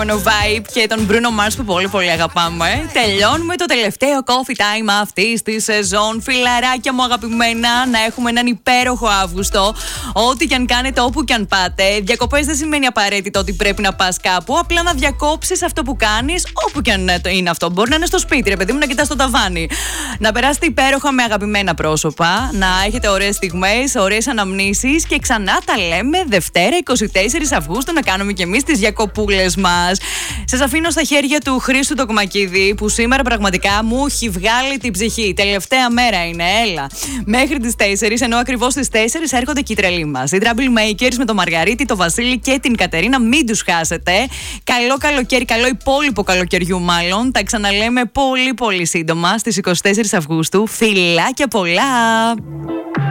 χαρούμενο vibe και τον Bruno Mars που πολύ πολύ αγαπάμε. Τελειώνουμε το τελευταίο coffee time αυτή τη σεζόν. Φιλαράκια μου αγαπημένα, να έχουμε έναν υπέροχο Αύγουστο. Ό,τι και αν κάνετε, όπου και αν πάτε. Διακοπές δεν σημαίνει απαραίτητο ότι πρέπει να πας κάπου. Απλά να διακόψεις αυτό που κάνεις, όπου και αν είναι αυτό. Μπορεί να είναι στο σπίτι, ρε παιδί μου, να κοιτάς το ταβάνι. Να περάσετε υπέροχα με αγαπημένα πρόσωπα. Να έχετε ωραίες στιγμές, ωραίες αναμνήσεις. Και ξανά τα λέμε Δευτέρα 24 Αυγούστου να κάνουμε κι εμείς τις διακοπούλες μας. Σας αφήνω στα χέρια του Χρήστου Τοκμακίδη, που σήμερα πραγματικά μου έχει βγάλει την ψυχή. Τελευταία μέρα είναι, έλα. Μέχρι τις 4, ενώ ακριβώς στις 4 έρχονται και οι τρελοί μας. Οι Troublemakers με τον Μαργαρίτη, τον Βασίλη και την Κατερίνα. Μην τους χάσετε. Καλό καλοκαίρι, καλό υπόλοιπο καλοκαιριού μάλλον. Τα ξαναλέμε πολύ πολύ σύντομα στις 24 Αυγούστου. Φιλάκια πολλά!